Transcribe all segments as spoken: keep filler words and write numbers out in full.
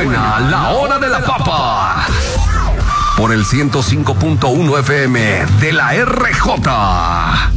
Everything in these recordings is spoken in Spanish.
buena, la hora de la papa. Por el ciento cinco punto uno F M de la R J.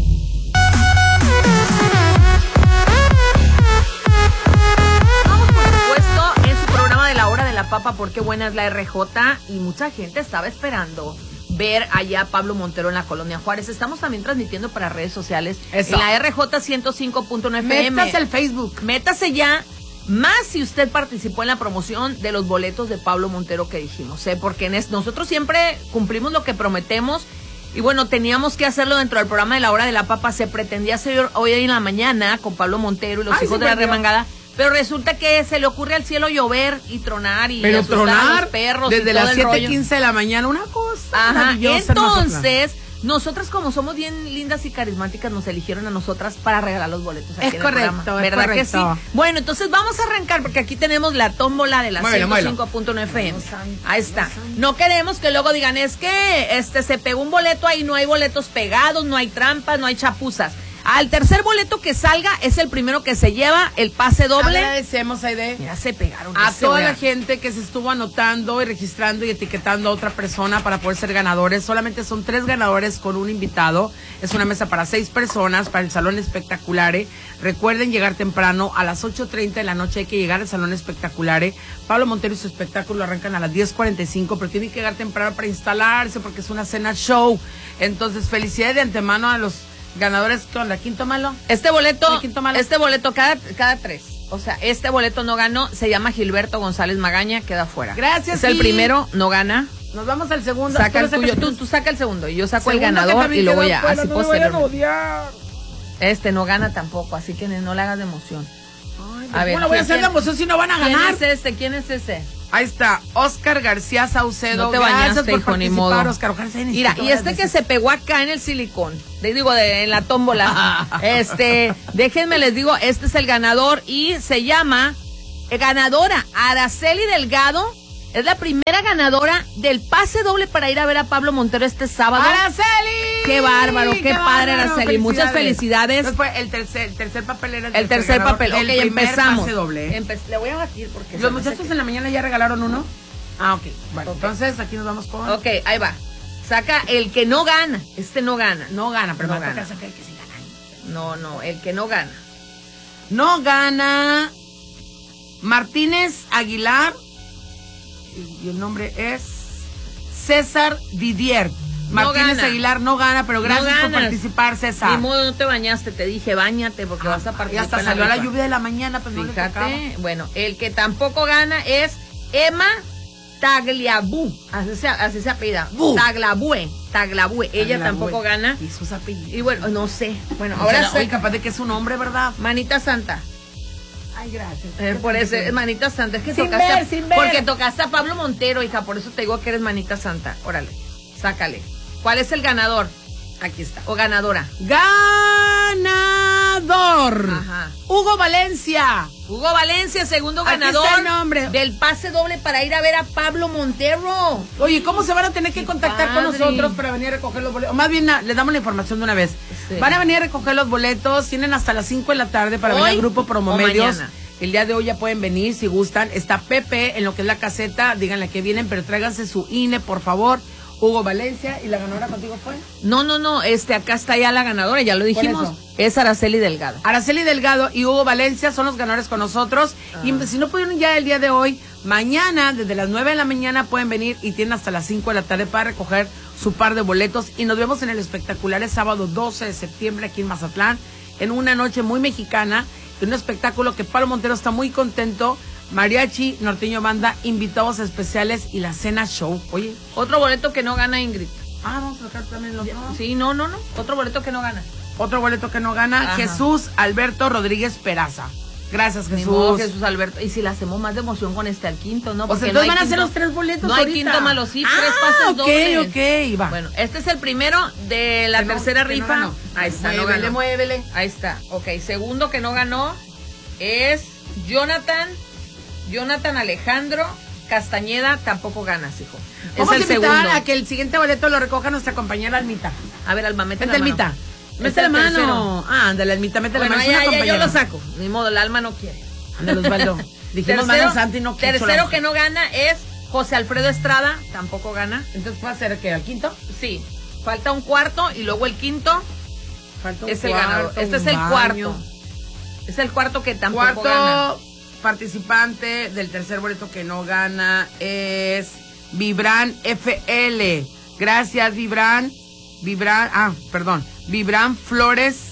Papa, porque buena es la R J y mucha gente estaba esperando ver allá a Pablo Montero en la Colonia Juárez. Estamos también transmitiendo para redes sociales. Eso. En la R J ciento cinco punto uno F M. Métase el Facebook. Métase ya, más si usted participó en la promoción de los boletos de Pablo Montero que dijimos, ¿eh? Porque en es, nosotros siempre cumplimos lo que prometemos. Y bueno, teníamos que hacerlo dentro del programa de la hora de la papa. Se pretendía hacer hoy en la mañana con Pablo Montero y los Ay, hijos de la remangada. Pero resulta que se le ocurre al cielo llover y tronar y Pero tronar a los perros desde y todo las siete quince de la mañana, una cosa. Ajá, entonces, nosotras como somos bien lindas y carismáticas, nos eligieron a nosotras para regalar los boletos aquí es en correcto, el programa. ¿Verdad correcto. que sí? Bueno, entonces vamos a arrancar porque aquí tenemos la tómbola de la ciento cinco punto uno F M. Ahí está. No queremos que luego digan, es que este se pegó un boleto ahí, no hay boletos pegados, no hay trampas, no hay chapuzas. Al tercer boleto que salga es el primero que se lleva el pase doble. Agradecemos, Aide. Mira, se pegaron. A toda la gente que se estuvo anotando y registrando y etiquetando a otra persona para poder ser ganadores. Solamente son tres ganadores con un invitado. Es una mesa para seis personas para el Salón Espectaculare. Recuerden llegar temprano. A las ocho treinta de la noche hay que llegar al Salón Espectaculare. Pablo Montero y su espectáculo arrancan a las diez cuarenta y cinco, pero tienen que llegar temprano para instalarse porque es una cena show. Entonces, felicidades de antemano a los ganadores. ¿Con la quinto malo? Este boleto, quinto malo? este boleto cada, cada tres. O sea, este boleto no ganó, se llama Gilberto González Magaña, queda fuera. Gracias. Es el primero, no gana. Nos vamos al segundo. Saca el tuyo, tú, tú saca el segundo y yo saco segundo el ganador y luego ya, fuera, así no posteriormente. Este no gana tampoco, así que no le hagas de emoción. Ay, a ver, bueno, voy a hacer la emoción si no van a ganar. ¿Quién es este? ¿Quién es ese? Ahí está, Oscar García Saucedo. No te bañaste, por hijo, ni modo. Oscar, ojalá se Mira, y este que se pegó acá en el silicón, les digo, de, en la tómbola, este, déjenme les digo, este es el ganador y se llama, eh, ganadora, Araceli Delgado, es la primera ganadora del pase doble para ir a ver a Pablo Montero este sábado. ¡Araceli! ¡Qué bárbaro, qué, qué padre, bárbaro, Araceli! Muchas felicidades. Fue el tercer, el tercer papel era el, el tercer ganador, papel, ok, el empezamos. Pase doble, ¿eh? Empe le voy a batir porque... ¿Los muchachos en la mañana ya regalaron uno? Ah, ok. Bueno, okay. Entonces aquí nos vamos con... Ok, ahí va. Saca el que no gana. Este no gana. No gana, pero no me gana. toca sacar el que sí gana. No, no, el que no gana. No gana Martínez Aguilar. Y el nombre es César Didier. Martínez no Aguilar no gana, pero gracias no por participar, César. Ni modo, no te bañaste, te dije, bañate porque ah, vas a participar. Y hasta en salió la, la lluvia de la mañana, pues Fíjate, no le bueno, el que tampoco gana es Emma Tagliabue, así se, así se apellida, Tagliabue, Tagliabue, ella tampoco gana. ¿Y sus apellidos? Y bueno, no sé, bueno, o ahora sea, sé. Hoy capaz de que es un hombre, ¿verdad? Manita Santa. Ay, gracias. Eh, por eso, es Manita Santa, es que sin tocaste, ver, sin ver. Porque tocaste a Pablo Montero, hija, por eso te digo que eres Manita Santa, órale, sácale. ¿Cuál es el ganador? Aquí está. O ganadora. Ganador. Ajá. Hugo Valencia. Hugo Valencia, segundo Aquí ganador está el nombre. del pase doble para ir a ver a Pablo Montero. Oye, ¿cómo se van a tener que Qué contactar padre. con nosotros para venir a recoger los boletos? Más bien, les damos la información de una vez. Sí. Van a venir a recoger los boletos, tienen hasta las cinco de la tarde para ¿Hoy venir al grupo Promomedios. mañana? El día de hoy ya pueden venir si gustan. Está Pepe en lo que es la caseta, díganle que vienen, pero tráiganse su I N E, por favor. Hugo Valencia, ¿y la ganadora contigo fue? No, no, no, este, acá está ya la ganadora, ya lo dijimos. Es Araceli Delgado. Araceli Delgado y Hugo Valencia son los ganadores con nosotros. Ah. Y si no pudieron ya el día de hoy, mañana, desde las nueve de la mañana, pueden venir y tienen hasta las cinco de la tarde para recoger su par de boletos. Y nos vemos en el espectacular el sábado doce de septiembre aquí en Mazatlán, en una noche muy mexicana, en un espectáculo que Pablo Montero está muy contento. Mariachi, Norteño Banda, invitados especiales y la cena show. Oye, otro boleto que no gana Ingrid. Ah, vamos a sacar también los dos. Sí, no, no, no. Otro boleto que no gana. Otro boleto que no gana, Ajá. Jesús Alberto Rodríguez Peraza. Gracias, Jesús. Modo, Jesús Alberto. Y si le hacemos más de emoción con este al quinto, ¿no? Porque o sea, entonces no van quinto, a ser los tres boletos No ahorita. hay quinto malo, sí, ah, tres pases dobles. ok, ok, va. Bueno, este es el primero de la que tercera no, rifa. No Ahí está, muévele, no ganó. muévele. Ahí está, ok. Segundo que no ganó es Jonathan, Jonathan Alejandro Castañeda, tampoco ganas, hijo. Vamos es el a invitar segundo. a que el siguiente boleto lo recoja nuestra compañera Almita. A ver, Alma, mete Vente, la Almita. mano. Mete la mano. Ah, ándale, Almita, mete bueno, la mano. Ya, ya, yo lo saco. Ni modo, el alma no quiere. Ándale, Osvaldo. Dijimos María Santi, no quiso. Tercero que no gana es José Alfredo Estrada, tampoco gana. Entonces, ¿va a ser que al quinto? Sí, falta un cuarto y luego el quinto falta un es cuarto, el ganador. Este es el baño. cuarto. Es el cuarto que tampoco Cuarto gana. participante del tercer boleto que no gana es Vibran F L. Gracias, Vibran. Vibran, ah, perdón. Vibran Flores.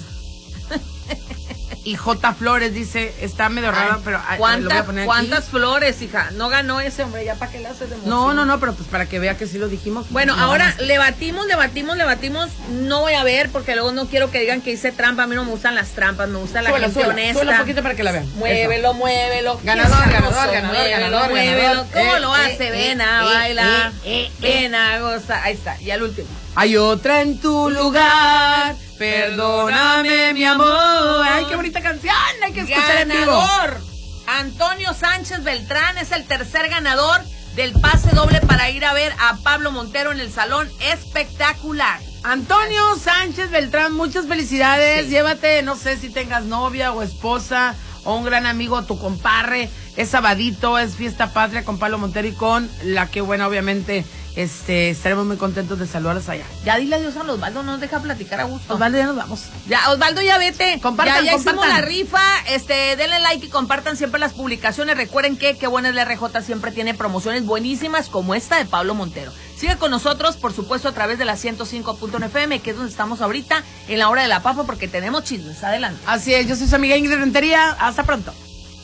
Y J Flores dice, está medio raro, Ay, pero ay, ¿cuánta- lo voy a poner ¿cuántas aquí. flores, hija? No ganó ese hombre, ya para qué le haces de emoción. No, no, no, pero pues para que vea que sí lo dijimos. Bueno, No, ahora no. le batimos, le batimos, le batimos. No voy a ver porque luego no quiero que digan que hice trampa. A mí no me gustan las trampas, me gusta la Súbela, gente súbela, honesta. súbela un poquito para que la vean. Muévelo, muévelo. Ganador, Qué ganador, sabroso, ganador, muévelo, ganador, muévelo. ganador. ¿Cómo Eh, lo eh, hace? eh, Ven a eh, bailar. eh, eh, Ven a gozar. Ahí está, ya el último. Hay otra en tu lugar, perdóname mi amor. Ay, qué bonita canción, hay que escuchar en vivo. Ganador. Antonio Sánchez Beltrán es el tercer ganador del pase doble para ir a ver a Pablo Montero en el Salón Espectacular. Antonio Sánchez Beltrán, muchas felicidades. Sí. Llévate, no sé si tengas novia o esposa o un gran amigo, tu comparre. Es sabadito, es fiesta patria con Pablo Montero y con la que, bueno, obviamente, este, estaremos muy contentos de saludarlos allá. Ya dile adiós a Osvaldo, no nos deja platicar a gusto. Osvaldo, ya nos vamos. Ya, Osvaldo, ya vete. Compartan, ya, ya hicimos compartan. la rifa. Este, denle like y compartan siempre las publicaciones. Recuerden que Qué Buena es la R J siempre tiene promociones buenísimas como esta de Pablo Montero. Sigue con nosotros, por supuesto, a través de la ciento cinco punto uno F M, que es donde estamos ahorita, en la hora de la papa, porque tenemos chismes. Adelante. Así es, yo soy su amiga Ingrid Rentería. Hasta pronto.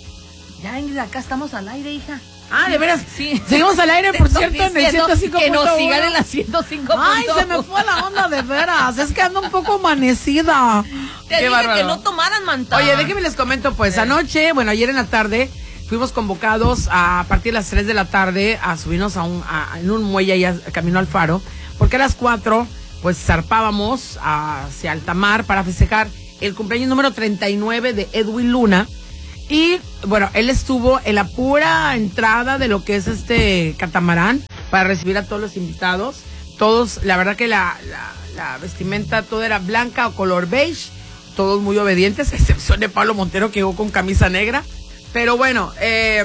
Ya, Ingrid, acá estamos al aire, hija. Ah, de veras. Sí. Seguimos al aire, por Te cierto, estoy en el diciendo ciento cinco que punto uno. nos sigan en la ciento cinco punto uno. Ay, se me fue la onda, de veras. Es que ando un poco amanecida. Te Qué dije bárbaro. que no tomaran manta. Oye, déjenme les comento, pues, anoche, bueno, ayer en la tarde, fuimos convocados a, a partir de las tres de la tarde a subirnos a un, a, en un muelle allá, camino al faro, porque a las cuatro, pues, zarpábamos hacia Altamar para festejar el cumpleaños número treinta y nueve de Edwin Luna. Y, bueno, él estuvo en la pura entrada de lo que es este catamarán para recibir a todos los invitados. Todos, la verdad que la, la, la vestimenta toda era blanca o color beige, todos muy obedientes, a excepción de Pablo Montero, que llegó con camisa negra. Pero bueno, eh,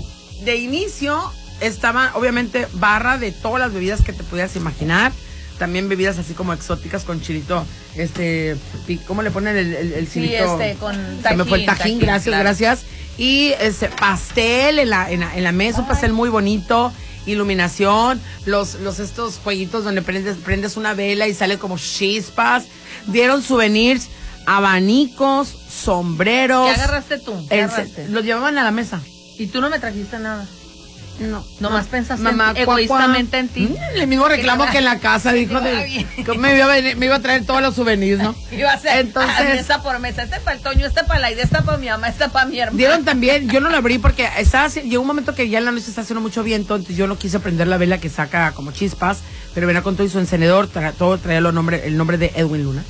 de inicio estaba obviamente barra de todas las bebidas que te pudieras imaginar. También bebidas así como exóticas con chilito, este, ¿cómo le ponen el, el, el Sí, chilito? este, con Se me fue el tajín, tajín, tajín, gracias, claro. gracias. Y este pastel en la, en la, en la mesa, un pastel muy bonito, iluminación, los, los estos jueguitos donde prendes, prendes una vela y sale como chispas. Dieron souvenirs, abanicos, sombreros. ¿Qué agarraste tú? ¿Qué El- agarraste? los llevaban a la mesa. Y tú no me trajiste nada. No. Nomás pensaste Mamá, en- egoístamente en ti. Mm, el mismo reclamo que en la casa, dijo te de, va bien. que me iba, a venir- me iba a traer todos los souvenirs, ¿no? Iba a ser Entonces- ah, mesa por mesa. Este para el Toño, este para la idea, este para mi mamá, este para mi hermano. Dieron también, yo no lo abrí porque estaba, haci- llegó un momento que ya en la noche está haciendo mucho viento, entonces yo no quise prender la vela que saca como chispas, pero venía con todo y su encendedor, tra- todo traía los nombre, el nombre de Edwin Luna.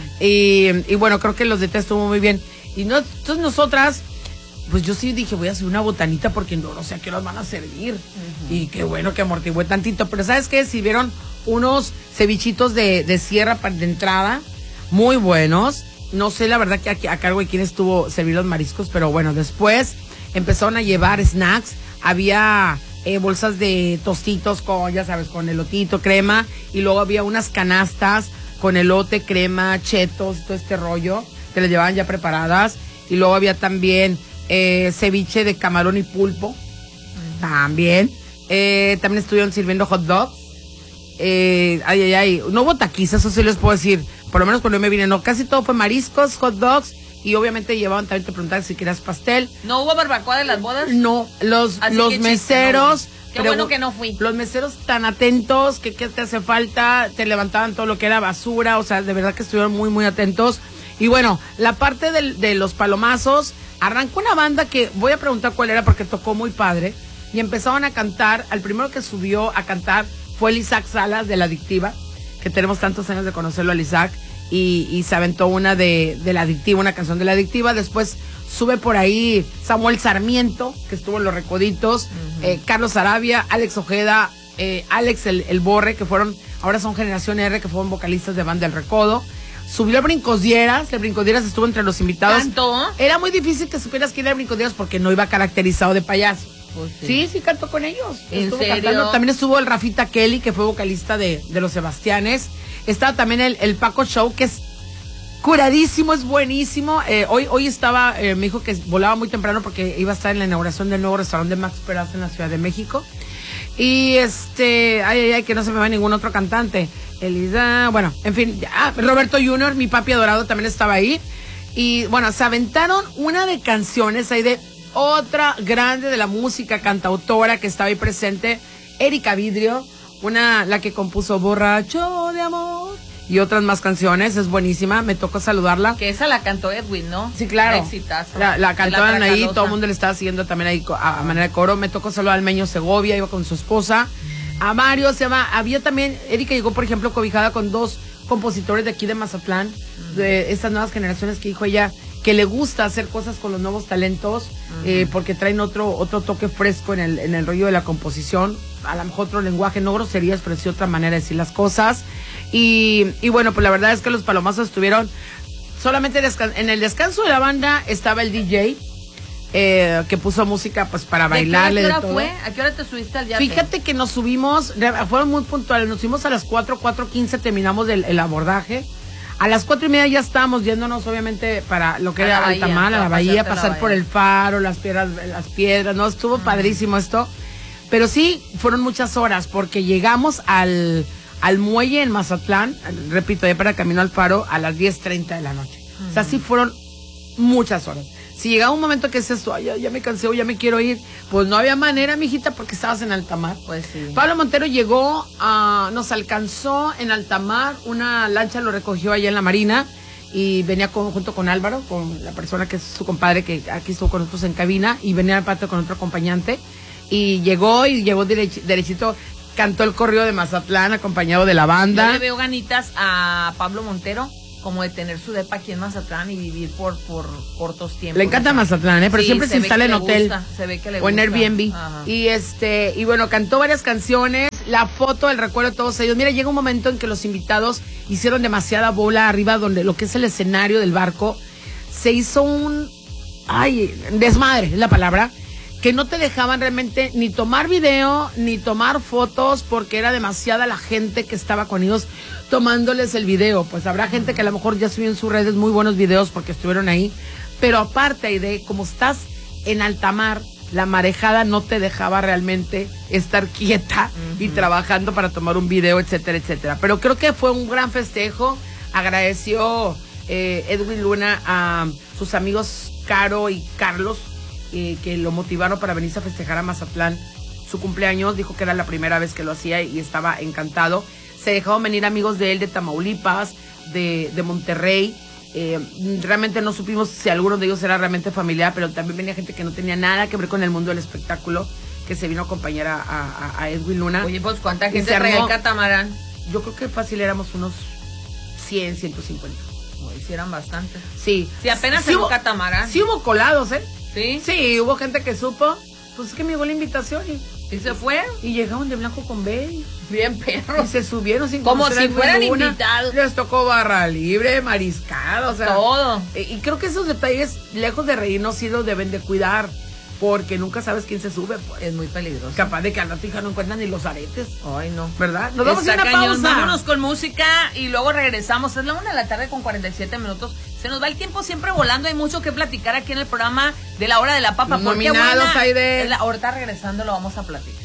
y, y bueno, creo que los detalles estuvo muy bien. Y no, entonces nosotras, pues yo sí dije, voy a hacer una botanita porque no, no sé a qué nos van a servir. Y qué bueno que amortigué tantito. Pero ¿sabes qué? Sirvieron unos cevichitos de, de sierra para, de entrada, muy buenos. No sé la verdad que a, a cargo de quién estuvo servir los mariscos, pero bueno, después empezaron a llevar snacks. Había eh, bolsas de tostitos con, ya sabes, con elotito, crema. Y luego había unas canastas con elote, crema, chetos, todo este rollo. Que les llevaban ya preparadas. Y luego había también eh, ceviche de camarón y pulpo. También. Eh, también estuvieron sirviendo hot dogs. Eh, ay, ay, ay. No hubo taquizas, eso sí les puedo decir. Por lo menos cuando yo me vine, no. Casi todo fue mariscos, hot dogs. Y obviamente llevaban, también te preguntaban si querías pastel. ¿No hubo barbacoa de las bodas? No, los, Así los que chiste, meseros. no. Qué bueno que no fui. Los meseros tan atentos, que qué te hace falta, te levantaban todo lo que era basura, o sea, de verdad que estuvieron muy, muy atentos. Y bueno, la parte del, de los palomazos, arrancó una banda que voy a preguntar cuál era porque tocó muy padre. Y empezaban a cantar, al primero que subió a cantar fue el Isaac Salas de La Adictiva, que tenemos tantos años de conocerlo al Isaac, y, y se aventó una de, de La Adictiva, una canción de La Adictiva. Después sube por ahí Samuel Sarmiento, que estuvo en Los Recoditos, uh-huh. eh, Carlos Arabia, Alex Ojeda, eh, Alex el, el Borre, que fueron, ahora son Generación R, que fueron vocalistas de Banda El Recodo. Subió a Brincosdieras, el Brincosdieras estuvo entre los invitados. ¿Cantó? Era muy difícil que supieras quién era Brincosdieras porque no iba caracterizado de payaso. Pues sí. sí, sí cantó con ellos. ¿En Estuvo serio? cantando. También estuvo el Rafita Kelly, que fue vocalista de, de Los Sebastianes. Estaba también el, el Paco Show, que es curadísimo, es buenísimo. Eh, hoy, hoy estaba, eh, me dijo que volaba muy temprano porque iba a estar en la inauguración del nuevo restaurante de Max Peraza en la Ciudad de México. Y este, ay, ay, ay, que no se me va ningún otro cantante. Elisa, bueno, en fin, ah, Roberto junior, mi papi adorado, también estaba ahí. Y bueno, se aventaron una de canciones ahí de otra grande de la música cantautora que estaba ahí presente, Erika Vidrio, una, la que compuso Borracho de Amor y otras más canciones, es buenísima, me tocó saludarla. Que esa la cantó Edwin, ¿no? Sí, claro. Exitazo. La, la cantaban la ahí, Tracalosa. todo el mundo le estaba siguiendo también ahí a, a manera de coro. Me tocó saludar al Meño Segovia, iba con su esposa. A Mario, se llama, había también, Erika llegó, por ejemplo, cobijada con dos compositores de aquí de Mazatlán, uh-huh. de estas nuevas generaciones que dijo ella, que le gusta hacer cosas con los nuevos talentos, uh-huh. eh, porque traen otro otro toque fresco en el, en el rollo de la composición, a lo mejor otro lenguaje, no groserías, pero sí otra manera de decir las cosas. Y, y bueno, pues la verdad es que los palomazos estuvieron solamente descan- en el descanso de la banda estaba el D J, eh, que puso música pues para bailarle. ¿De qué de hora todo. fue? ¿A qué hora te subiste al yate? Fíjate que nos subimos, fueron muy puntuales, nos subimos a las cuatro, cuatro quince, terminamos el, el abordaje. A las cuatro y media ya estábamos yéndonos, obviamente, para lo que A era la bahía, Altamar, a la para bahía, pasarte a la pasar bahía. por el faro, las piedras, las piedras, ¿no? Estuvo uh-huh. padrísimo esto. Pero sí, fueron muchas horas, porque llegamos al, al muelle en Mazatlán, repito, ya para camino al faro, a las diez treinta de la noche. Uh-huh. O sea, sí fueron muchas horas. Si llegaba un momento que es esto, ay, ya, ya me cansé o ya me quiero ir, pues no había manera, mijita, porque estabas en Altamar. Pues sí. Pablo Montero llegó, uh, nos alcanzó en Altamar, una lancha lo recogió allá en la Marina y venía con, junto con Álvaro, con la persona que es su compadre, que aquí estuvo con nosotros en cabina, y venía aparte con otro acompañante, y llegó y llegó derech, derechito, cantó el corrido de Mazatlán acompañado de la banda. Yo le veo ganitas a Pablo Montero, como de tener su depa aquí en Mazatlán y vivir por, por cortos tiempos. Le encanta o sea, Mazatlán, ¿eh? Pero sí, siempre se, se ve instala que en le hotel. gusta, se ve que le o en gusta. Airbnb. Ajá. Y este, y bueno, cantó varias canciones, la foto, el recuerdo de todos ellos. Mira, llega un momento en que los invitados hicieron demasiada bola arriba donde lo que es el escenario del barco. Se hizo un, ay, desmadre, es la palabra, que no te dejaban realmente ni tomar video, ni tomar fotos, porque era demasiada la gente que estaba con ellos tomándoles el video. Pues habrá gente que a lo mejor ya subió en sus redes muy buenos videos porque estuvieron ahí, pero aparte de como estás en alta mar, la marejada no te dejaba realmente estar quieta uh-huh. y trabajando para tomar un video, etcétera, etcétera. Pero creo que fue un gran festejo. Agradeció eh, Edwin Luna a sus amigos Caro y Carlos, eh, que lo motivaron para venirse a festejar a Mazatlán su cumpleaños. Dijo que era la primera vez que lo hacía y estaba encantado. Se dejaron venir amigos de él de Tamaulipas, de, de Monterrey. Eh, realmente no supimos si alguno de ellos era realmente familiar, pero también venía gente que no tenía nada que ver con el mundo del espectáculo, que se vino a acompañar a, a, a Edwin Luna. Oye, pues ¿cuánta Y gente se traía el armó- catamarán? Yo creo que fácil éramos unos cien, ciento cincuenta. No, hicieron bastante. Sí. Sí, apenas Sí en un hubo- catamarán. Sí hubo colados, ¿eh? ¿Sí? Sí, hubo gente que supo. Pues es que me llegó la invitación y, ¿Y se fue? y llegaron de blanco con Bey. Bien Y perro. se subieron sin Como conocer si a Edwin fueran Luna. invitados. Les tocó barra libre, mariscada, o sea. Todo. eh, Y creo que esos detalles, lejos de reírnos, sí los deben de cuidar. Porque nunca sabes quién se sube, pues. Es muy peligroso. Capaz de que a la hija no encuentran ni los aretes. Ay, no. ¿Verdad? Nos vamos a ir Está a una cañón. pausa. Vámonos con música y luego regresamos. Es la una de la tarde con cuarenta y siete minutos. Se nos va el tiempo siempre volando. Hay mucho que platicar aquí en el programa de la hora de la papa. Los Porque nominados, buena Aide. es la- ahorita regresando lo vamos a platicar.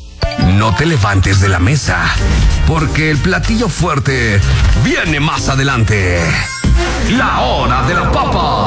No te levantes de la mesa, porque el platillo fuerte viene más adelante. La hora de la papa.